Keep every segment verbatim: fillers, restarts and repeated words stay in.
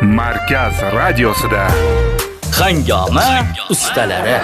Markaz radiosida Hangoma ustalari.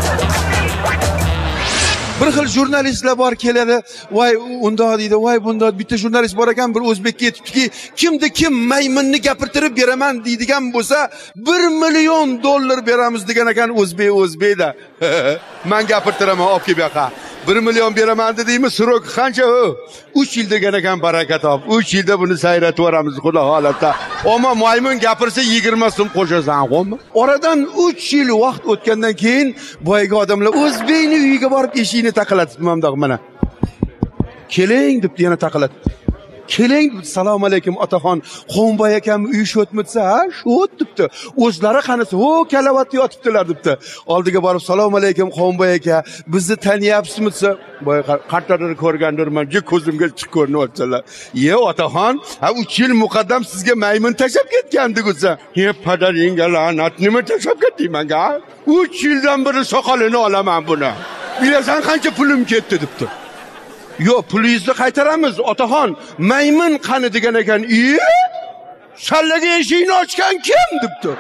Bir xil jurnalistlar bor keladi, voy unda deydi, voy bunda bitta jurnalist bor ekan, bir o'zbekka aytibdiki, kimdi kim maymunni gapirtirib beraman deydigan bo'lsa, bir million dollar beramiz degan ekan o'zbek o'zbekda. Men gapirtiraman, olib kelib yoqa. bir million beraman dedingmi, srok qancha u? uch yil degan ekan, baraka top. uch yilda buni sayratib yoramiz xudo holatda. Ammo maymun gapirsa yigirma so'm qo'shasan, qo'ymi? Oradan uch yil vaqt o'tgandan keyin boyga odamlar o'zbekni uyiga borib eshikni taqalatib mamdoq mana. Keling deb yana taqalatib. Keling, assalomu alaykum otaxon, Xonboy akam uy shotmitsa, ha, shot debdi. O'zlari qanisi, ho, kalavatda yotibdilar debdi. Oldiga borib, assalomu alaykum Xonboy aka, bizni taniyapsizmi? Boy qartlarni ko'rgandirman, je ko'zimga chiq ko'rinyaptilar. Ye otaxon, ha uch yil muqaddam sizga maymun tashab ketgandi o'zi. Ye padaringga la'nat, nima tashab ketding menga? uch yildan beri soqolini olaman buni. Bilasan qancha pulim ketdi debdi. Yo, pulingizni qaytaramiz, otaxon. Maymun qani degan ekan. "I? Shallaga eshikni ochgan kim?" debdi.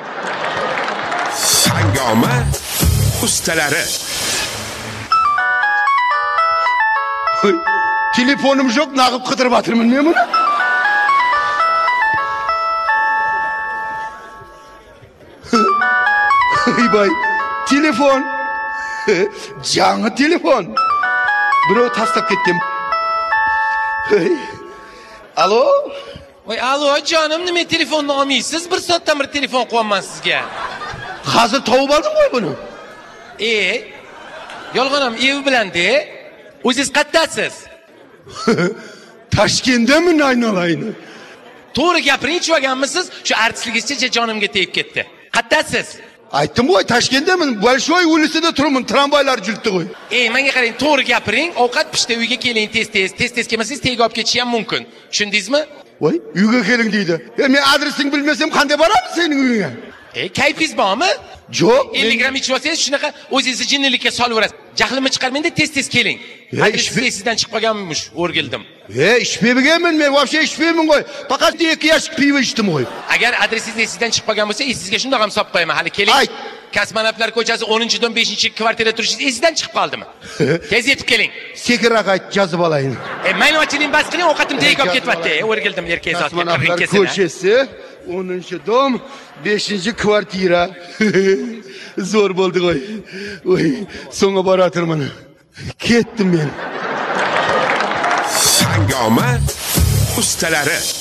Hangoma ustalari. Telefonim yo'q, naqib qidirib o'tirman men buni. Ey boy, telefon. Yangi telefon. Birov tashlab ketdim. Alo? Voy, alo jonim, nima telefonni olmaysiz? Bir soatdan bir telefon qo'yaman sizga. Hozir topib oldim qo'y buni. E, yolg'onam ev bilan-da. O'zingiz qayerdasiz? Toshkentdami aynolayni? To'g'ri gapiring, chivaganmisiz? Shu artistligingizcha jonimga tegib ketdi. Qayerdasiz? Aytdim qo'y, Toshkentdaman. Большой ulisida turaman, tramvaylar jultdi qo'y. Ey, menga qarang, to'g'ri gapiring. Ovqat pishdi, uyga keling tez-tez. Tez-tez kelmasangiz tegib olib ketish ham mumkin. Tushundingizmi? Voy, uyga keling deydi. E, men adresingni bilmasam qanday boramiz sening uyingga? E, kayfingiz bormi? Yo'q. ellik gram ichib olsangiz, shunaqa o'zingizni jinnilikka solib yuborasiz. Jahlimni chiqarmangda, tez-tez keling. Adresingiz esingizdan chiqib qolganmish, o'rgildim. E, ishpaymanman men, вообще ishpayman qo'y. Faqat ikki yashik pivo ichdim qo'y. Agar adresingiz esingizdan chiqib qolgan bo'lsa, sizga shundoq ham solib qo'yaman. Hali keling. Ayt. Kosmonavtlar ko'chasi o'ninchi dom beshinchi kvartirada turishingiz esingizdan chiqib qoldimi? Tez yetib keling. Sekinroq ayt, yozib olayin. E, maynochining bas qiling, ovqatim tegib olib ketyapti. O'rgildim erkak zotga. Kosmonavtlar ko'chasi o'ninchi dom beshinchi kvartira. Zo'r bo'ldi qo'y. Voy, so'ngga boratirman. Ketdim men. Hangoma ustalari.